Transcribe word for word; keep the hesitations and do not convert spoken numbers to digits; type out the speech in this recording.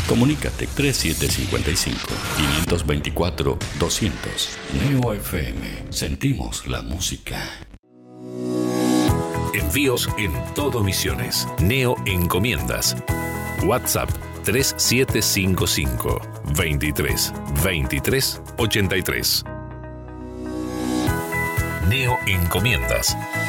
Comunícate tres siete cinco cinco, cinco dos cuatro, doscientos. Neo F M. Sentimos la música. Envíos en todo Misiones. Neo Encomiendas. WhatsApp tres siete cinco cinco, veintitrés, veintitrés, ochenta y tres. Neo Encomiendas.